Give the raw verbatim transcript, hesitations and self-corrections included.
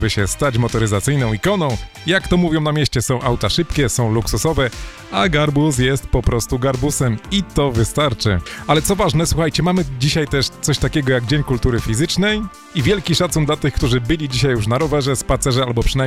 by się stać motoryzacyjną ikoną. Jak to mówią na mieście, są auta szybkie, są luksusowe, a garbus jest po prostu garbusem i to wystarczy. Ale co ważne, słuchajcie, mamy dzisiaj też coś takiego jak Dzień Kultury Fizycznej i wielki szacun dla tych, którzy byli dzisiaj już na rowerze, spacerze albo przynajmniej